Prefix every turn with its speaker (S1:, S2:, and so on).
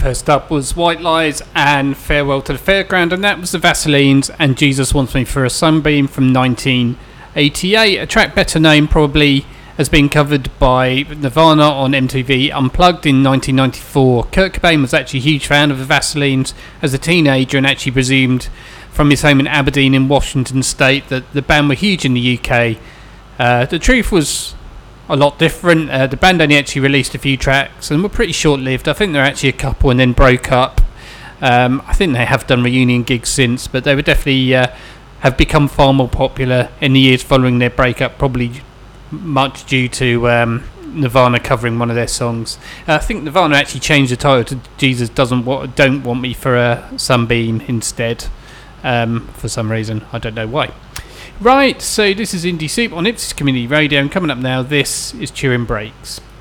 S1: First up was White Lies and Farewell to the Fairground, and that was the Vaselines and Jesus Wants Me for a Sunbeam from 1988. A track better known probably as being covered by Nirvana on MTV Unplugged in 1994. Kurt Cobain was actually a huge fan of the Vaselines as a teenager and actually presumed from his home in Aberdeen in Washington State that the band were huge in the UK. The truth was a lot different. The band only actually released a few tracks and were pretty short-lived. I think they're actually a couple and then broke up. I think they have done reunion gigs since, but they would definitely have become far more popular in the years following their breakup, probably much due to Nirvana covering one of their songs. I think Nirvana actually changed the title to Jesus Don't Want Me for a Sunbeam instead, for some reason. I don't know why. Right, so this is Indie Soup on Ipswich Community Radio, and coming up now, this is Turin Breaks.